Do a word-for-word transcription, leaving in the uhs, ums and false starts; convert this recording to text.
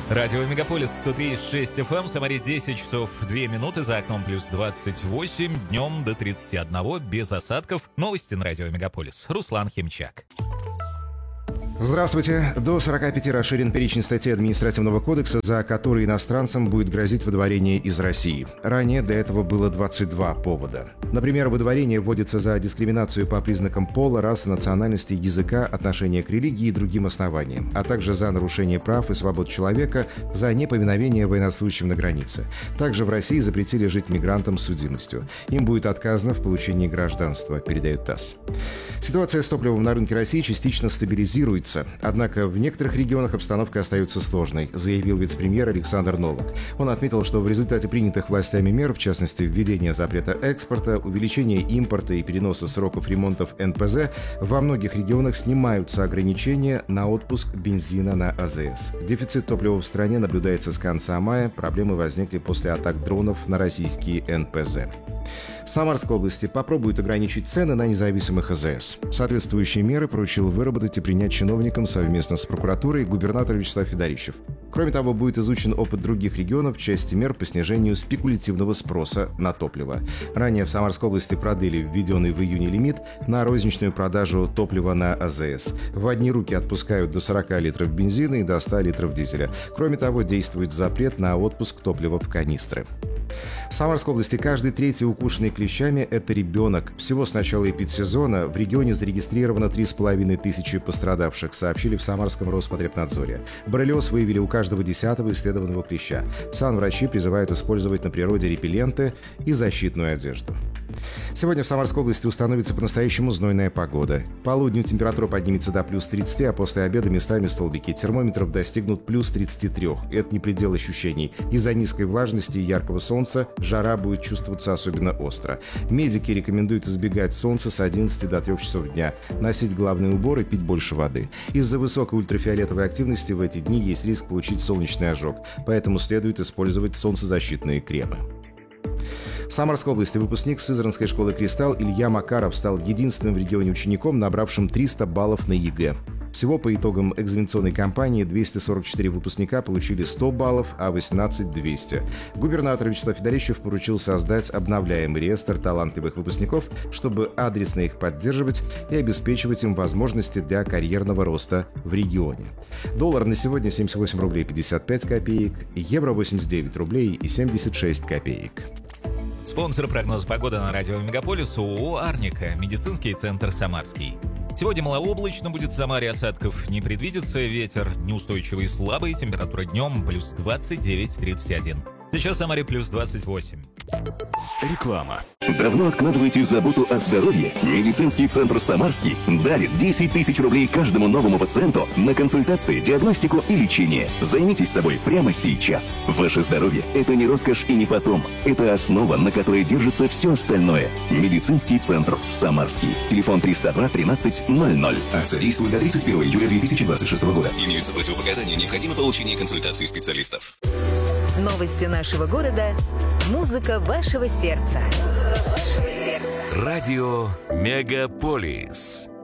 Радио Мегаполис сто три и шесть эф эм, Самаре десять часов две минуты, за окном плюс двадцать восемь, днем до тридцати одного, без осадков. Новости на Радио Мегаполис. Руслан Химчак. Здравствуйте. До сорока пяти расширен перечень статей Административного кодекса, за которые иностранцам будет грозить выдворение из России. Ранее для этого было двадцать два повода. Например, выдворение вводится за дискриминацию по признакам пола, расы, национальности, языка, отношения к религии и другим основаниям, а также за нарушение прав и свобод человека, за неповиновение военнослужащим на границе. Также в России запретили жить мигрантам с судимостью. Им будет отказано в получении гражданства, передает ТАСС. Ситуация с топливом на рынке России частично стабилизируется. Однако в некоторых регионах обстановка остается сложной, заявил вице-премьер Александр Новак. Он отметил, что в результате принятых властями мер, в частности введения запрета экспорта, увеличения импорта и переноса сроков ремонтов эн пэ зэ, во многих регионах снимаются ограничения на отпуск бензина на а зэ эс. Дефицит топлива в стране наблюдается с конца мая, проблемы возникли после атак дронов на российские эн пэ зэ. В Самарской области попробуют ограничить цены на независимых а зэ эс. Соответствующие меры поручил выработать и принять чиновникам совместно с прокуратурой губернатор Вячеслав Федорищев. Кроме того, будет изучен опыт других регионов в части мер по снижению спекулятивного спроса на топливо. Ранее в Самарской области продлили введенный в июне лимит на розничную продажу топлива на а зэ эс. В одни руки отпускают до сорока литров бензина и до ста литров дизеля. Кроме того, действует запрет на отпуск топлива в канистры. В Самарской области каждый третий укушенный клещами – это ребенок. Всего с начала эпидсезона в регионе зарегистрировано три с половиной тысячи пострадавших, сообщили в Самарском Роспотребнадзоре. Боррелиоз выявили у каждого десятого исследованного клеща. Санврачи призывают использовать на природе репелленты и защитную одежду. Сегодня в Самарской области установится по-настоящему знойная погода. К полудню температура поднимется до плюс тридцати, а после обеда местами столбики термометров достигнут плюс тридцати трёх. Это не предел ощущений. Из-за низкой влажности и яркого солнца жара будет чувствоваться особенно остро. Медики рекомендуют избегать солнца с одиннадцати до трёх часов дня, носить головные уборы, пить больше воды. Из-за высокой ультрафиолетовой активности в эти дни есть риск получить солнечный ожог, поэтому следует использовать солнцезащитные кремы. В Самарской области выпускник Сызранской школы «Кристалл» Илья Макаров стал единственным в регионе учеником, набравшим триста баллов на е гэ э. Всего по итогам экзаменационной кампании двести сорок четыре выпускника получили сто баллов, а восемнадцать – двести. Губернатор Вячеслав Федорищев поручил создать обновляемый реестр талантливых выпускников, чтобы адресно их поддерживать и обеспечивать им возможности для карьерного роста в регионе. Доллар на сегодня семьдесят восемь рублей пятьдесят пять копеек, евро восемьдесят девять рублей и семьдесят шесть копеек. Спонсор прогноза погоды на Радио Мегаполис ООО «Арника», медицинский центр «Самарский». Сегодня малооблачно будет в Самаре, осадков не предвидится, ветер неустойчивый и слабый, температура днем плюс двадцать девять — тридцать один. Сейчас в Самаре плюс двадцать восемь. Реклама. Давно откладываете заботу о здоровье? Медицинский центр «Самарский» дарит десять тысяч рублей каждому новому пациенту на консультации, диагностику и лечение. Займитесь собой прямо сейчас. Ваше здоровье – это не роскошь и не потом. Это основа, на которой держится все остальное. Медицинский центр «Самарский». Телефон триста два тринадцать ноль ноль. Акция действует до тридцать первого июля две тысячи двадцать шестого года. Имеются противопоказания, необходимо получение консультации специалистов. Новости нашего города. Музыка вашего сердца. Музыка вашего сердца. Радио Мегаполис.